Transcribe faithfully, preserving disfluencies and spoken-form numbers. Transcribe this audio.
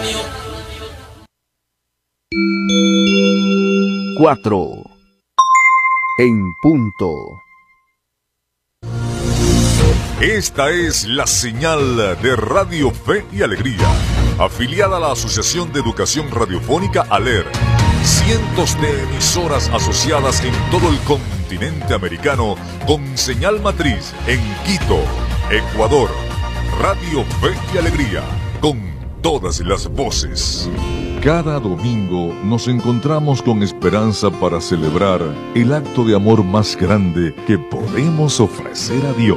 Cuatro en punto. Esta es la señal de Radio Fe y Alegría, afiliada a la Asociación de Educación Radiofónica ALER. Cientos de emisoras asociadas en todo el continente americano con señal matriz en Quito, Ecuador. Radio Fe y Alegría, con todas las voces. Cada domingo nos encontramos con esperanza para celebrar el acto de amor más grande que podemos ofrecer a Dios.